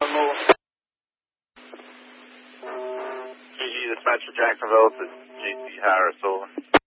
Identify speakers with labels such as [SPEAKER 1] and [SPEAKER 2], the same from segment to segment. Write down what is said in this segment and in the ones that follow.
[SPEAKER 1] GG Dispatcher Jacksonville to GC Harris, over.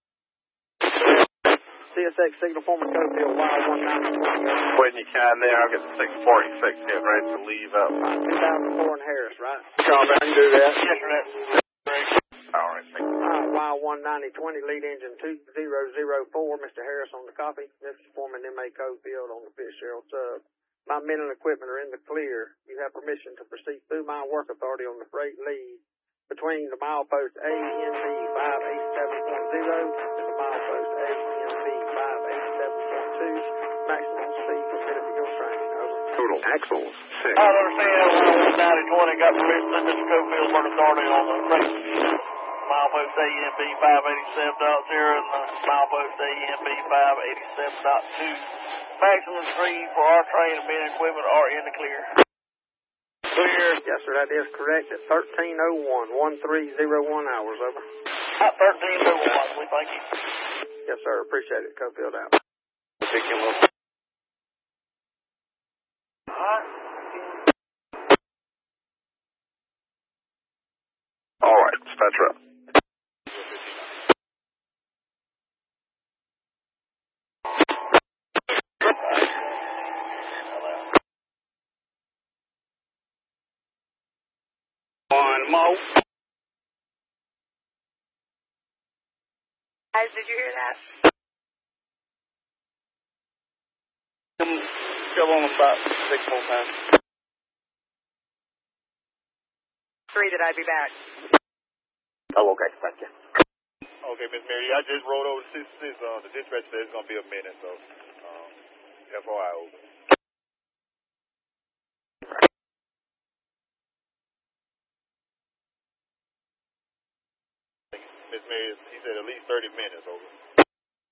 [SPEAKER 2] CSX signal former Cofield, Y19.
[SPEAKER 1] When you can there, I'll get the 646 getting ready to leave out.
[SPEAKER 2] 2004 in Harris, right?
[SPEAKER 1] Call back and do that.
[SPEAKER 2] Yes, sir.
[SPEAKER 1] Alright, thank you.
[SPEAKER 2] Y19020, lead engine 2004, Mr. Harris on the copy. This is Foreman M.A. Cofield on the Fitzgerald sub. My men and equipment are in the clear. You have permission to proceed through my work authority on the freight lead between the milepost ANB 587.0 and the milepost ANB 587.2. Maximum speed permitted for your train. Over.
[SPEAKER 1] Total axles, 6.
[SPEAKER 3] I understand Y19020 got permission to Mr. Cofield work authority on the freight milepost ANB 587.0 and the milepost ANB 587.2. Maximum speed for our train and men and equipment are in the clear.
[SPEAKER 2] Clear. Yes, sir, that is correct at 1301, 1301 hours, over.
[SPEAKER 3] 1301, we thank you.
[SPEAKER 2] Yes, sir, appreciate it. Cofield out.
[SPEAKER 1] Take him up. Alright, dispatcher up. One more.
[SPEAKER 4] Guys, did you hear that?
[SPEAKER 1] Still on about 6 more times.
[SPEAKER 4] 3 that I'd be back.
[SPEAKER 2] Oh, okay, thank you.
[SPEAKER 5] Okay, Miss Mary, I just rode over since the dispatch said it's going to be a minute, so FYI over. Miss Mary, he said at least 30 minutes over.